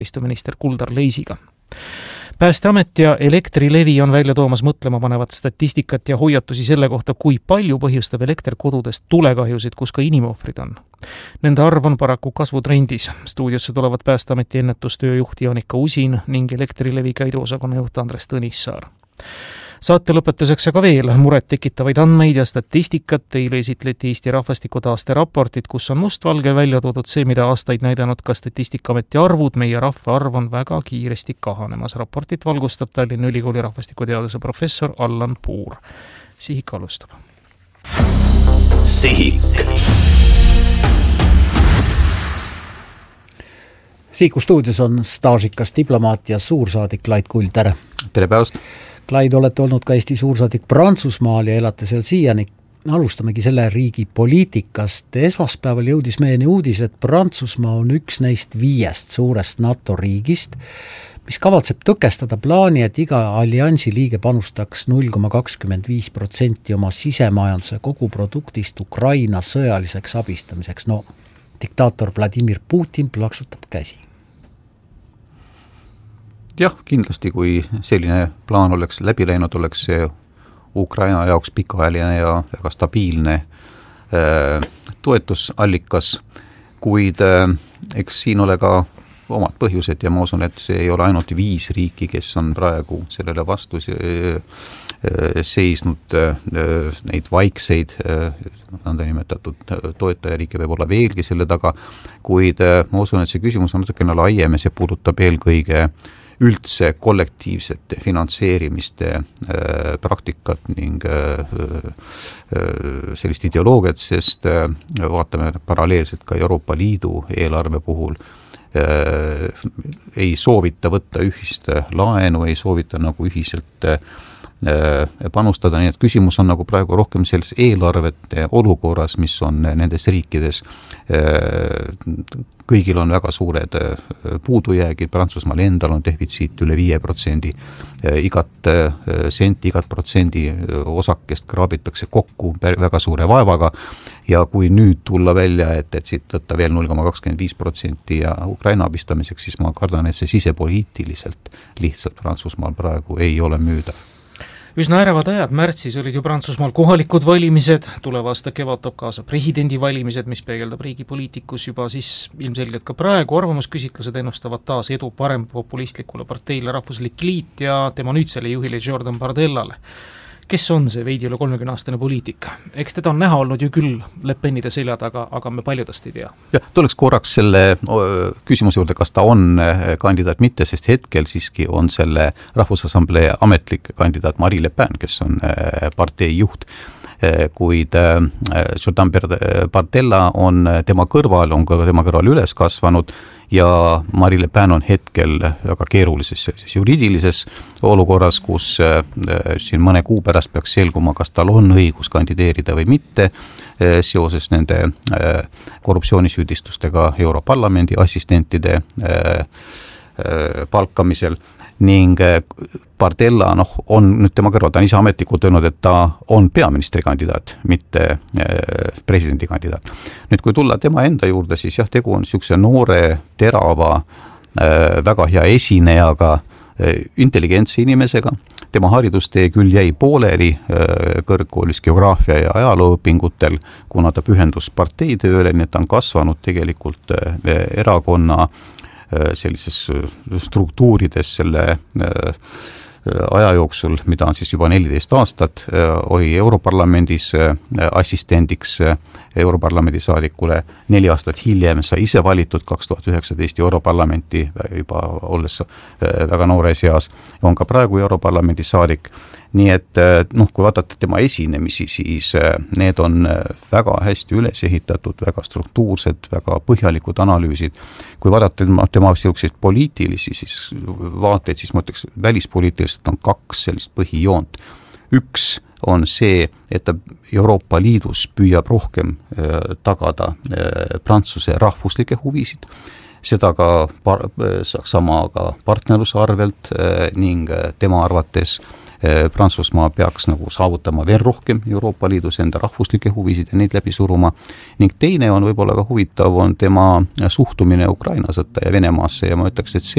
minister Kuldar Leisiga. Päästeamet ja Elektrilevi on välja toomas mõtlema panevat statistikat ja hoiatusi selle kohta, kui palju põhjustab elekter kodudest tulekahjusid, kus ka inimohvrid on. Nende arv on paraku kasvutrendis. Stuudiosse tulevad Päästeameti ennetustöö juht Jaanika Usin ning Elektrilevi käiduosakonna juht Andres Tõnissaar. Saate lõpetuseks aga veel muret tekitavaid andmeid ja statistikat. Teile esitleti Eesti rahvastikutaaste raportit, kus on mustvalgel välja toodud see, mida aastaid näidanud ka Statistikaameti arvud. Meie rahvaarv on väga kiiresti kahanemas. Raportit valgustab Tallinna Ülikooli rahvastikuteaduse professor Allan Puur. Sihik alustab. Sihik. Sihiku stuudios on staažikas diplomaat ja suursaadik Laid Kull, tere! Tere päevast! Laid, olete olnud ka Eesti suursaadik Prantsusmaal ja elate seal siiani. Alustamegi selle riigi poliitikast. Esmaspäeval jõudis meieni uudis, et Prantsusmaa on üks neist 5 suurest NATO riigist, mis kavatseb tõkestada plaani, et iga alliansi liige panustaks 0,25% oma sisemajanduse koguproduktist Ukraina sõjaliseks abistamiseks. No, diktaator Vladimir Putin plaksutab käsi. Jah, kindlasti kui selline plaan oleks läbi läinud, oleks see Ukraina jaoks pikaajaline ja väga stabiilne toetusallikas, kuid eks siin ole ka omad põhjused ja ma usun, et see ei ole ainult 5 riiki, kes on praegu sellele vastu seisnud, neid vaikseid nõnda nimetatud toetajariike võib olla veelgi selle taga, kuid ma usun, et see küsimus on natukene laiem ja see puudutab eelkõige üldse kollektiivsete finantseerimiste praktikat ning sellist ideoloogiat, sest vaatame paralleelselt ka Euroopa Liidu eelarve puhul, ei soovita võtta ühist laenu, ei soovita nagu ühiselt panustada, nii et küsimus on nagu praegu rohkem selles eelarvete olukorras, mis on nendes riikides. Kõigil on väga suured puudujäägid, Prantsusmaal endal on defitsiit üle 5%, igat senti, igat protsendi osakest kraabitakse kokku väga suure vaevaga ja kui nüüd tulla välja, et siit võtta veel 0,25% ja Ukraina abistamiseks, siis ma kardan, et see sisepoliitiliselt lihtsalt Prantsusmaal praegu ei ole müüdav. Üsna ärevad ajad, märtsis olid ju Prantsusmaal kohalikud valimised, tuleva aasta kevad toob kaasa presidendivalimised, mis peegeldab riigi poliitikus juba siis ilmselgelt ka praegu. Arvamusküsitlused ennustavad taas edu parem populistlikule parteile Rahvuslik Liit ja tema nüüdsele juhile Jordan Bardellale. Kes on see veidi üle 30-aastane poliitik? Eks teda on näha olnud ju küll Le Penide selja taga, aga me paljudest ei tea. Ja, tuleks korraks selle küsimuse juurde, kas ta on kandidaat mitte, sest hetkel siiski on selle Rahvusassamblee ametlik kandidaat Marine Le Pen, kes on partei juht. Kuid Jordan Bardella on tema kõrval üles kasvanud ja Marine Le Pen on hetkel väga keerulises juriidilises olukorras, kus siin mõne kuu pärast peaks selguma, kas tal on õigus kandideerida või mitte seoses nende korruptsioonisüüdistustega Europarlamendi assistentide palkamisel. Ning Bardella on nüüd tema kõrval, ta on ise ametlikult öelnud, et ta on peaministri kandidaat, mitte presidendi kandidaat. Nüüd kui tulla tema enda juurde, siis jah, tegu on niisuguse noore, terava, väga hea esinejaga, intelligentse inimesega. Tema haridustee küll jäi pooleli kõrgkoolis geograafia ja ajalooõpingutel, kuna ta pühendus parteitööle, nii et ta on kasvanud tegelikult erakonna sellises struktuurides selle aja jooksul, mida on siis juba 14 aastat, oli Europarlamendis assistendiks Europarlamendi saadikule 4 aastat hiljem, sai ise valitud 2019 Europarlamenti juba olles väga noores eas, on ka praegu Europarlamendi saadik. Nii et kui vaadata tema esinemisi, siis need on väga hästi üles ehitatud, väga struktuursed, väga põhjalikud analüüsid. Kui vaadata tema selliseid poliitilisi siis vaateid, siis ma ütleks, välispoliitiliselt on 2 sellist põhijoont. Üks on see, et ta Euroopa Liidus püüab rohkem tagada Prantsuse rahvuslike huvisid, seda ka Saksamaaga partnerluse arvelt ning tema arvates Prantsusmaa peaks nagu saavutama veel rohkem Euroopa Liidus enda rahvuslikke huvisid ja neid läbi suruma. Ning teine on võib-olla ka huvitav, on tema suhtumine Ukraina sõtta ja Venemaasse ja ma ütleks, et see